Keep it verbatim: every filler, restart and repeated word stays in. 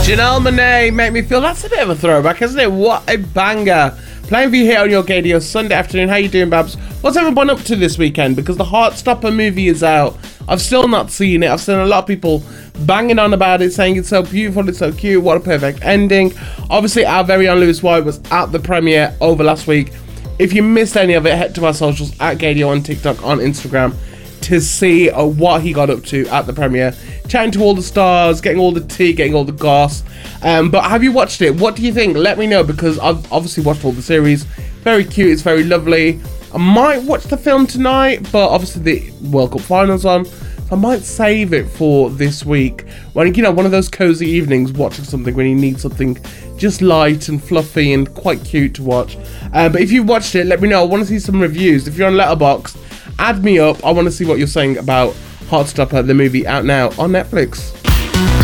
Janelle Monáe, Make Me Feel. That's a bit of a throwback, isn't it? What a banger. Playing for you here on your Gadio Sunday afternoon. How you doing, Babs? What's everyone up to this weekend? Because the Heartstopper movie is out. I've still not seen it. I've seen a lot of people banging on about it, saying it's so beautiful, it's so cute, what a perfect ending. Obviously, our very own Lewis White was at the premiere over last week. If you missed any of it, head to our socials at Gadio on TikTok, on Instagram, to see uh, what he got up to at the premiere. Chatting to all the stars, getting all the tea, getting all the goss. Um, but have you watched it? What do you think? Let me know, because I've obviously watched all the series. Very cute, it's very lovely. I might watch the film tonight, but obviously the World Cup finals on. So I might save it for this week. When, you know, one of those cozy evenings watching something when you need something just light and fluffy and quite cute to watch. Uh, but if you watched it, let me know. I want to see some reviews. If you're on Letterboxd, add me up. I want to see what you're saying about Heartstopper, the movie out now on Netflix.